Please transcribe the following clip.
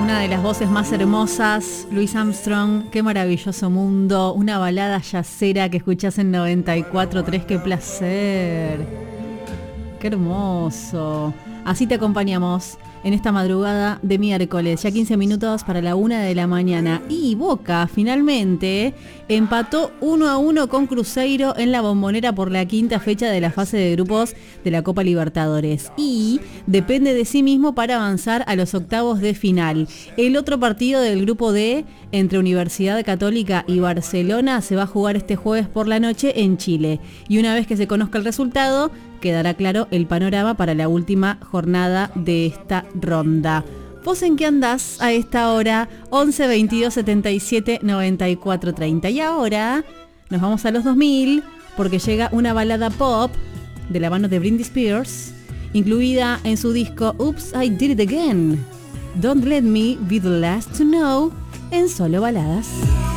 Una de las voces más hermosas, Louis Armstrong, Qué maravilloso mundo, una balada yacera que escuchás en 94.3, qué placer, qué hermoso. Así te acompañamos en esta madrugada de miércoles, ya 15 minutos para la 1 de la mañana. Y Boca finalmente empató 1-1 con Cruzeiro en la Bombonera por la quinta fecha de la fase de grupos de la Copa Libertadores. Y depende de sí mismo para avanzar a los octavos de final. El otro partido del grupo D entre Universidad Católica y Barcelona se va a jugar este jueves por la noche en Chile. Y una vez que se conozca el resultado, quedará claro el panorama para la última jornada de esta ronda. ¿Vos en qué andás a esta hora? 11 22 77 94 30. Y ahora nos vamos a los 2000 porque llega una balada pop de la mano de Britney Spears, incluida en su disco Oops, I Did It Again. Don't Let Me Be the Last to Know en Solo Baladas.